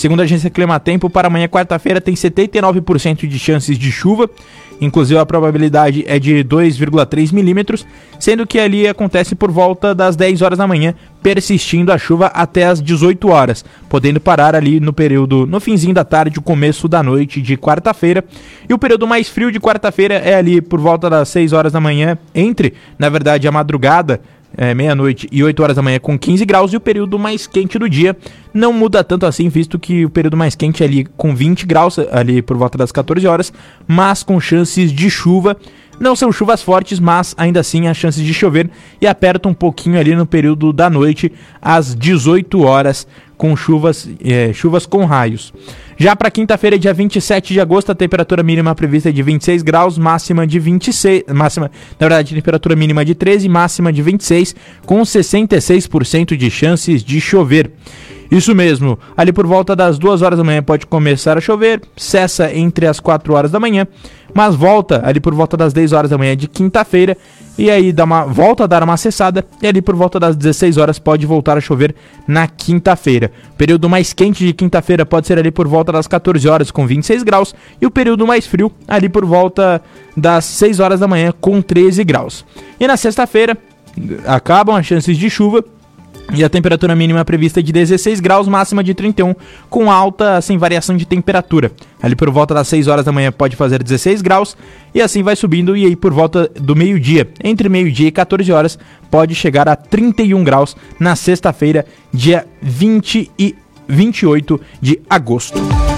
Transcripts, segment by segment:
Segundo a agência Climatempo, para amanhã, quarta-feira, tem 79% de chances de chuva. Inclusive, a probabilidade é de 2,3 milímetros, sendo que ali acontece por volta das 10 horas da manhã, persistindo a chuva até as 18 horas, podendo parar ali no finzinho da tarde, o começo da noite de quarta-feira. E o período mais frio de quarta-feira é ali por volta das 6 horas da manhã, na verdade, a madrugada, meia-noite e 8 horas da manhã com 15 graus, e o período mais quente do dia não muda tanto assim, visto que o período mais quente é ali com 20 graus, ali por volta das 14 horas, mas com chances de chuva. Não são chuvas fortes, mas ainda assim há chances de chover, e aperta um pouquinho ali no período da noite, às 18 horas, com chuvas com raios. Já para quinta-feira, dia 27 de agosto, a temperatura mínima prevista é de 26 graus, máxima de 26, temperatura mínima de 13, máxima de 26, com 66% de chances de chover. Isso mesmo, ali por volta das 2 horas da manhã pode começar a chover, cessa entre as 4 horas da manhã, mas volta ali por volta das 10 horas da manhã de quinta-feira, e aí volta a dar uma cessada, e ali por volta das 16 horas pode voltar a chover na quinta-feira. O período mais quente de quinta-feira pode ser ali por volta das 14 horas com 26 graus, e o período mais frio ali por volta das 6 horas da manhã com 13 graus. E na sexta-feira acabam as chances de chuva, e a temperatura mínima prevista é de 16 graus, máxima de 31, com alta sem variação de temperatura. Ali por volta das 6 horas da manhã pode fazer 16 graus, e assim vai subindo, e aí por volta do meio-dia, entre meio-dia e 14 horas, pode chegar a 31 graus na sexta-feira, dia 28 de agosto.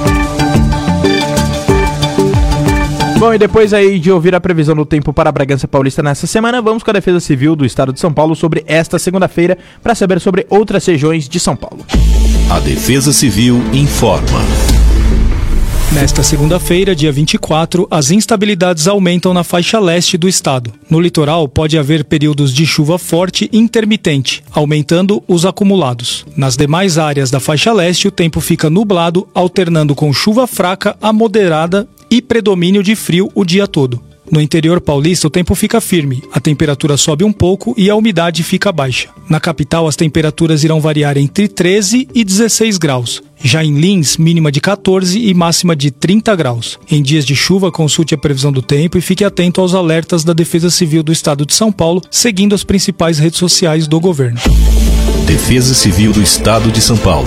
Bom, e depois aí de ouvir a previsão do tempo para Bragança Paulista nessa semana, vamos com a Defesa Civil do Estado de São Paulo sobre esta segunda-feira, para saber sobre outras regiões de São Paulo. A Defesa Civil informa. Nesta segunda-feira, dia 24, as instabilidades aumentam na faixa leste do estado. No litoral, pode haver períodos de chuva forte e intermitente, aumentando os acumulados. Nas demais áreas da faixa leste, o tempo fica nublado, alternando com chuva fraca a moderada e predomínio de frio o dia todo. No interior paulista, o tempo fica firme, a temperatura sobe um pouco e a umidade fica baixa. Na capital, as temperaturas irão variar entre 13 e 16 graus. Já em Lins, mínima de 14 e máxima de 30 graus. Em dias de chuva, consulte a previsão do tempo e fique atento aos alertas da Defesa Civil do Estado de São Paulo, seguindo as principais redes sociais do governo. Defesa Civil do Estado de São Paulo.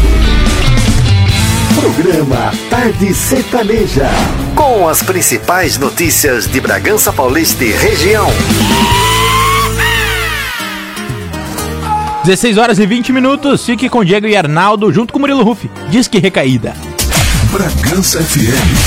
Programa Tarde Sertaneja, com as principais notícias de Bragança Paulista e região. 16 horas e 20 minutos, fique com Diego e Arnaldo junto com Murilo Ruff. Diz que recaída. Bragança FM.